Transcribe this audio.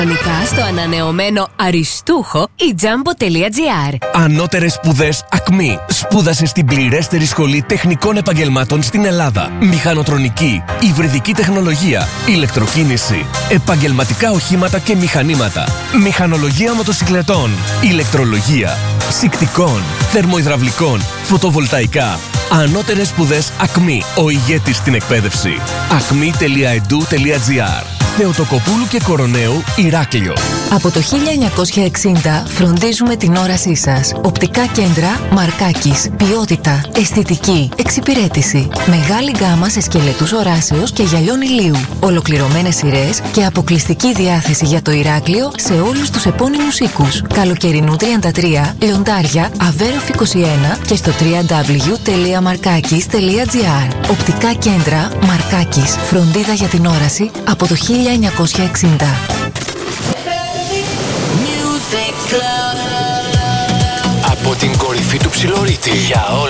Στο ανανεωμένο Αριστούχο ή Jumbo.gr. Ανώτερες σπουδές ΑΚΜΗ. Σπούδασε στην πληρέστερη σχολή τεχνικών επαγγελμάτων στην Ελλάδα. Μηχανοτρονική, υβριδική τεχνολογία, ηλεκτροκίνηση, επαγγελματικά οχήματα και μηχανήματα, μηχανολογία μοτοσικλετών, ηλεκτρολογία, ψυκτικών, θερμοϊδραυλικών, φωτοβολταϊκά. Ανώτερες σπουδές ΑΚΜΗ. Ο ηγέτης στην εκπαίδευση. acmi.edu.gr. Θεοτοκοπούλου και Κοροναίου, Ηράκλειο. Από το 1960 φροντίζουμε την όρασή σας. Οπτικά κέντρα Μαρκάκης. Ποιότητα, αισθητική, εξυπηρέτηση. Μεγάλη γκάμα σε σκελετούς οράσεως και γυαλιών ηλίου. Ολοκληρωμένες σειρές και αποκλειστική διάθεση για το Ηράκλειο σε όλους τους επώνυμους οίκους. Καλοκαιρινού 33, Λιοντάρια, Αβέροφ 21 και στο www.markakis.gr. Οπτικά κέντρα Μαρκάκης. Φροντίδα για την όραση από το 1960. Από την κορυφή του Ψιλορίτη για όλα